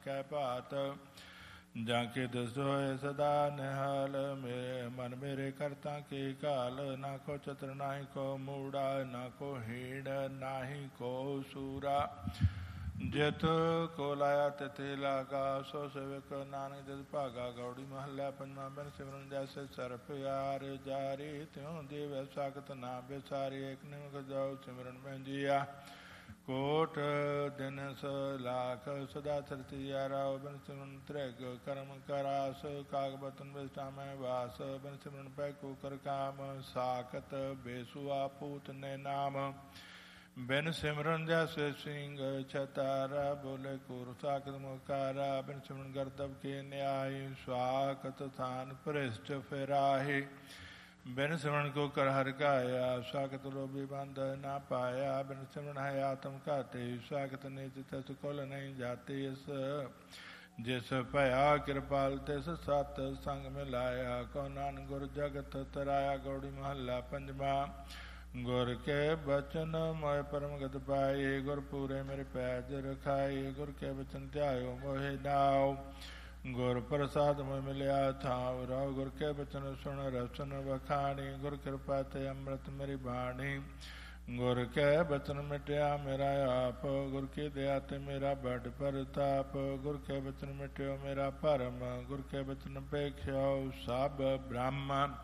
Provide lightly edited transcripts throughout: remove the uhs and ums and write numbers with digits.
कै भात। जाके दस होए सदा निहाल, मेरे मन मेरे करता के काल। ना को चतुर नाही को मूड़ा, ना को हीण नाही को सूरा। जित को लाया तिथे लागा, सो सेवक नानक जस भागा। गौड़ी महला पंजवा। बिन सिमरन जैसे सर्प यार जारी, त्यों देव सागत ना बेसारी। एक निमक जाओ सिमरन में जिया, कोट दिन स लाख सदा सरति यारा। बिन सिमरन त्रिग कर्म करास, काग बतन बेस्टा में वास। बिन सिमरन पै को कर काम, साकत बेसुआ पूत ने नाम। बिन सिमरन जैसे सिंह छतारा, बोले कुर साकत मुकारा। बिन सिमरन गर्दभ के न्याय, स्वाकत थान पृष्ठ फिराहे। बिन सिमरन को कर हर गाया, स्वागत लोभी बंध ना पाया। बिन सिमरन है आत्म खाते, स्वागत नीच तस कुल नहीं जाते। जिस भया कृपाल तिस सत संग मिलाया, को नानक गुर जगत तराया। गौड़ी महला पंजवा। गुर के बचन मोह परम गत पाए, गुर पूरे मेरे पैज रखाए। गुर के बचन ध्यायो मोहे नाव, गुर प्रसाद मोह मिलिया थाव राव। गुर के बचन सुन रसन बखानी, गुर कृपा ते अमृत मेरी बाणी। गुर के बचन मिटया मेरा आप, गुर की दया ते मेरा बड़ परताप। गुर के बचन मिट्यो मेरा परम, गुर के बचन पेख्यो सब ब्राह्मण।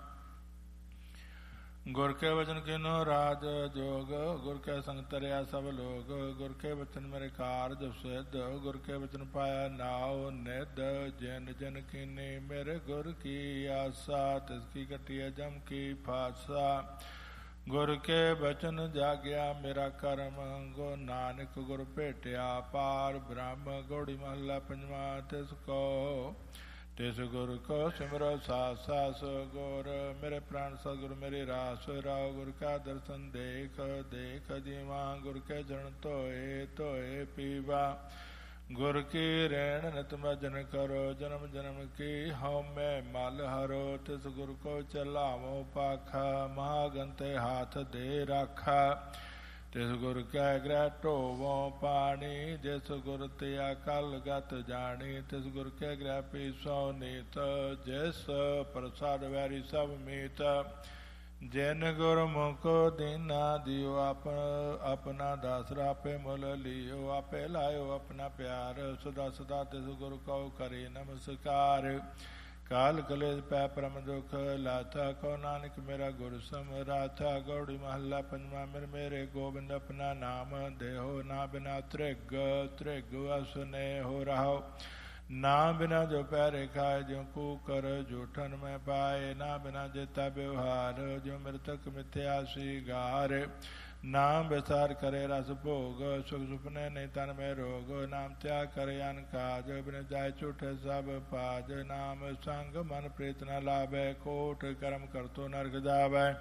गुर के वचन किनो राज जोग, गुर के संग तरया सब लोग। गुर के वचन मेरे कारज सिद्ध, गुर के वचन पाया नाव निध। जिन जिन कीने मेरे गुर की आसा, तिसकी कटिया जम की फासा। गुर के वचन जाग्या मेरा करम, गो नानक गुर भेटिया पार ब्रह्म। गौड़ी महला पंजवा। तिसको तिस गुर को सिमरो सास सास, गुर मेरे प्राण सदगुरु मेरी रास। राव गुर का दर्शन देख देख जीवा, गुर के चरण धोए धोए पीवा। गुर की रैन नित भजन करो, जन्म जन्म की हਉ मैं मल हरो। तिस गुर को चलावो पाखा, महागंते हाथ दे राखा। तिस गुर कै ग्रह ढोवो पानी, जिस गुर तिया कल गत जानी। तिस गुर के ग्रह पीसो नीत, जिस प्रसाद वैरी सब मीत। जिन गुर मुख दीना दियो, अपना दासरा पे मुल लियो। आपे लायो अपना प्यार, सदा सदा तिस गुर को करे नमस्कार। काल कलेज पै परम दुख लाथा, को नानक मेरा गुर समराथा। गौड़ी महला पंजवा। मेरे गोबिंद अपना नाम देहो, ना बिना त्रिग त्रिग असने हो रहो। ना बिना जो पैरे खाए, जो कूकर जूठन में पाए। ना बिना जेता व्यवहार, जो मृतक मिथ्या सिगार। नाम विसार करे रस भोग, सुख सुपने नहीं तन में रोग। नाम त्याग करे अन काज, बिन जाय झूठे सब पाज। नाम संग मन प्रीत न लाभे, कोट कर्म कर तो नरक जावै।